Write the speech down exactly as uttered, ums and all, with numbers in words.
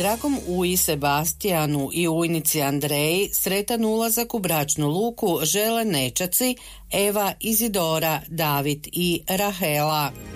Dragom Uji Sebastijanu i ujnici Andreji sretan ulazak u bračnu luku žele nećaci Eva, Izidora, David i Rahela.